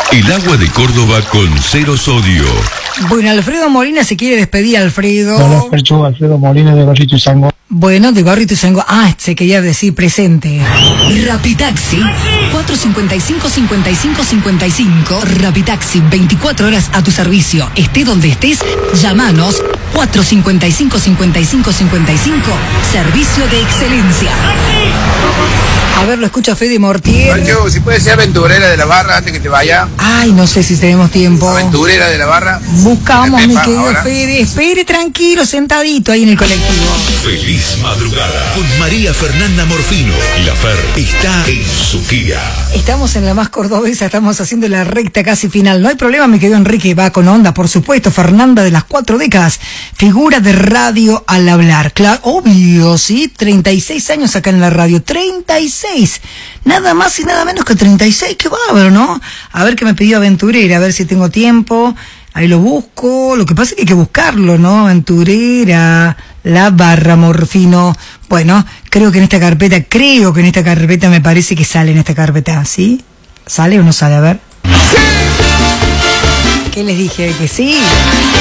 El agua de Córdoba con 0 sodio. Bueno, Alfredo Molina se quiere despedir, Alfredo. Hola, Fercho, Alfredo Molina de Barrio Ituzaingó. Bueno, de Barrio Ituzaingó. Se quería decir presente. Rapitaxi 455-5555. Rapitaxi, 24 horas a tu servicio. Esté donde estés, llámanos. 455-5555. Servicio de excelencia. A ver, lo escucha Fede Mortier. Pancho, si puede ser aventurera de la barra antes que te vaya. Ay, no sé si tenemos tiempo. Aventurera de la barra. Buscamos, mi querido ahora. Fede. Espere tranquilo, sentadito ahí en el colectivo. Feliz madrugada con María Fernanda Morfino. La Fer está en su guía. Estamos en la más cordobesa, estamos haciendo la recta casi final. No hay problema, mi querido Enrique, va con onda, por supuesto. Fernanda de las 4 décadas, figura de radio al hablar. Claro, obvio, ¿sí? 36 años acá en la radio, 36. Nada más y nada menos que 36, qué bárbaro, ¿no? A ver qué me pidió Aventurera, a ver si tengo tiempo. Ahí lo busco. Lo que pasa es que hay que buscarlo, ¿no? Aventurera, la barra Morfino. Bueno, creo que en esta carpeta me parece que sale en esta carpeta, ¿sí? ¿Sale o no sale? A ver. ¿Qué les dije? Que sí.